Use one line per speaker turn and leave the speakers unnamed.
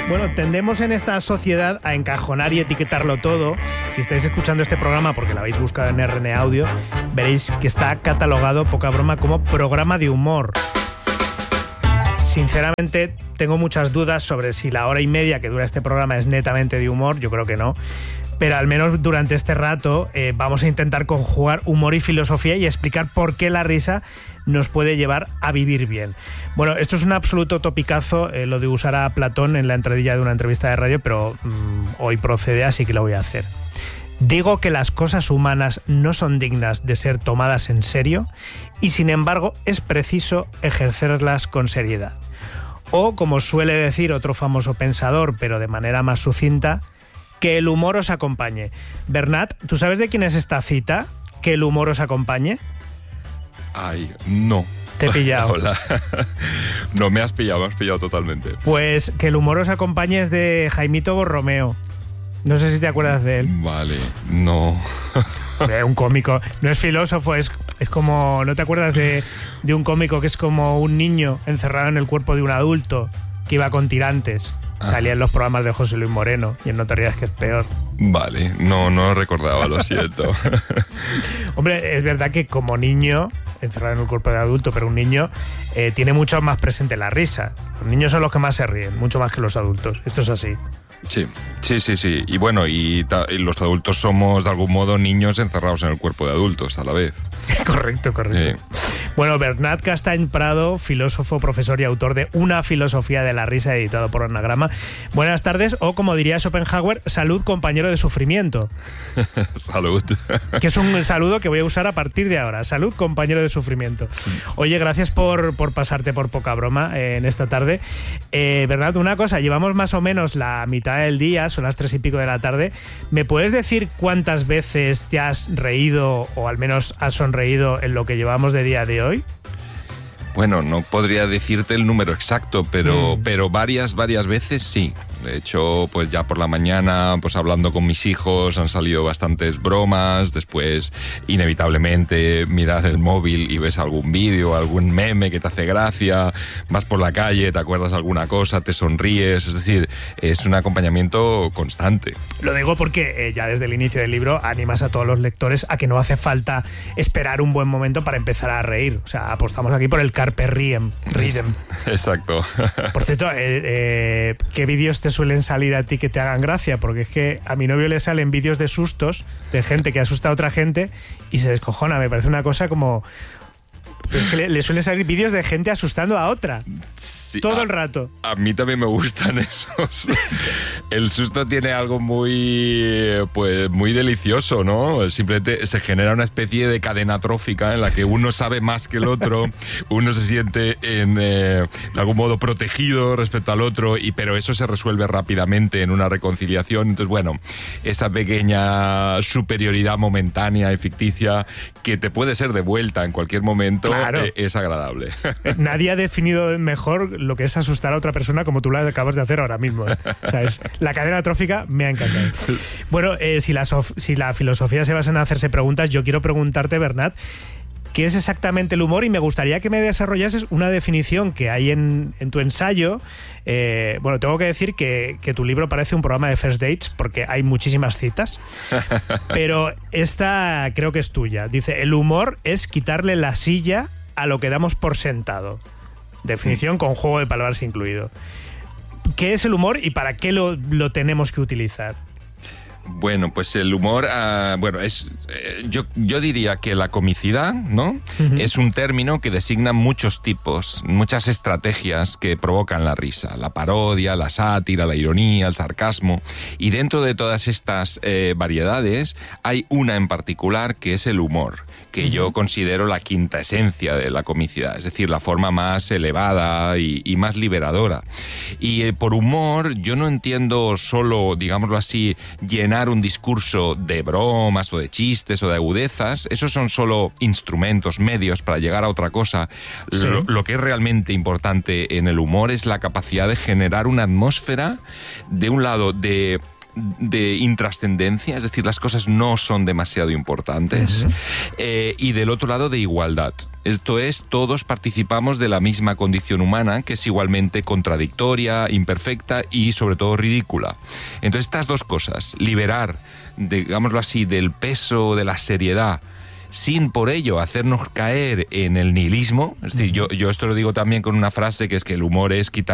Bueno, tendemos en esta sociedad a encajonar y etiquetarlo todo. Si estáis escuchando este programa porque lo habéis buscado en RN Audio, veréis que está catalogado, poca broma, como programa de humor. Sinceramente, tengo muchas dudas sobre si la hora y media que dura este programa es netamente de humor. Yo creo que no. Pero al menos durante este rato vamos a intentar conjugar humor y filosofía y explicar por qué la risa nos puede llevar a vivir bien. Bueno, esto es un absoluto topicazo, lo de usar a Platón en la entradilla de una entrevista de radio, pero hoy procede, así que lo voy a hacer. Digo que las cosas humanas no son dignas de ser tomadas en serio y, sin embargo, es preciso ejercerlas con seriedad. O, como suele decir otro famoso pensador, pero de manera más sucinta, que el humor os acompañe. Bernat, ¿tú sabes de quién es esta cita? ¿Que el humor os acompañe?
Ay, no.
Te he pillado.
Hola. No, me has pillado totalmente.
Pues que el humor os acompañe es de Jaimito Borromeo. No sé si te acuerdas de él.
Vale, no.
Un cómico. No es filósofo, es como... ¿No te acuerdas de un cómico que es como un niño encerrado en el cuerpo de un adulto que iba con tirantes? Salía en los programas de José Luis Moreno y en No te rías que es peor.
Vale, no recordaba, lo siento.
Hombre, es verdad que como niño, encerrado en un cuerpo de adulto, pero un niño tiene mucho más presente la risa. Los niños son los que más se ríen, mucho más que los adultos. Esto es así.
Sí. Y bueno, y los adultos somos de algún modo niños encerrados en el cuerpo de adultos a la vez.
Correcto. Sí. Bueno, Bernat Castany Prado, filósofo, profesor y autor de Una filosofía de la risa, editado por Anagrama. Buenas tardes, o como diría Schopenhauer, salud, compañero de sufrimiento.
Salud.
Que es un saludo que voy a usar a partir de ahora. Salud, compañero de sufrimiento. Oye, gracias por pasarte por poca broma en esta tarde. Bernat, una cosa, llevamos más o menos la mitad del día, son las 3:00 y pico de la tarde. ¿Me puedes decir cuántas veces te has reído o al menos has sonreído en lo que llevamos de día de hoy?
Bueno, no podría decirte el número exacto, pero varias veces sí. De hecho, pues ya por la mañana, pues hablando con mis hijos, han salido bastantes bromas. Después, inevitablemente, miras el móvil y ves algún vídeo, algún meme que te hace gracia. Vas por la calle, te acuerdas de alguna cosa, te sonríes. Es decir, es un acompañamiento constante. Lo digo porque ya desde el inicio del libro animas a todos los lectores a que no hace falta esperar un buen momento para empezar a reír. O sea, apostamos aquí por el carpe diem. Exacto. Por cierto, ¿qué vídeos te suelen salir a ti que te hagan gracia? Porque es que a mi novio le salen vídeos de sustos de gente que asusta a otra gente y se descojona. Me parece una cosa como... Es que le suelen salir vídeos de gente asustando a otra. Sí, todo el rato. A mí también me gustan esos. El susto tiene algo muy delicioso, ¿no? Simplemente se genera una especie de cadena trófica en la que uno sabe más que el otro, uno se siente de algún modo protegido respecto al otro, pero eso se resuelve rápidamente en una reconciliación. Entonces, bueno, esa pequeña superioridad momentánea y ficticia que te puede ser devuelta en cualquier momento, claro, es agradable. Nadie ha definido mejor lo que es asustar a otra persona como tú lo acabas de hacer ahora mismo. O sea, la cadena trófica me ha encantado. Bueno, si la filosofía se basa en hacerse preguntas, yo quiero preguntarte, Bernat, ¿qué es exactamente el humor? Y me gustaría que me desarrollases una definición que hay en tu ensayo. Bueno, tengo que decir que tu libro parece un programa de first dates porque hay muchísimas citas, pero esta creo que es tuya. Dice, el humor es quitarle la silla a lo que damos por sentado. Definición con juego de palabras incluido. ¿Qué es el humor y para qué lo tenemos que utilizar? Bueno, pues el humor, yo diría que la comicidad, ¿no? Uh-huh. Es un término que designa muchos tipos, muchas estrategias que provocan la risa. La parodia, la sátira, la ironía, el sarcasmo. Y dentro de todas estas variedades hay una en particular que es el humor, que yo considero la quinta esencia de la comicidad, es decir, la forma más elevada y más liberadora. Y por humor yo no entiendo solo, digámoslo así, llenar un discurso de bromas o de chistes o de agudezas. Esos son solo instrumentos, medios para llegar a otra cosa. Sí. Lo que es realmente importante en el humor es la capacidad de generar una atmósfera, de un lado, de de intrascendencia, es decir, las cosas no son demasiado importantes, y del otro lado de igualdad. Esto es, todos participamos de la misma condición humana, que es igualmente contradictoria, imperfecta y sobre todo ridícula. Entonces estas dos cosas, liberar, digámoslo así, del peso, de la seriedad, sin por ello hacernos caer en el nihilismo. Es decir, yo esto lo digo también con una frase que es que el humor es quitar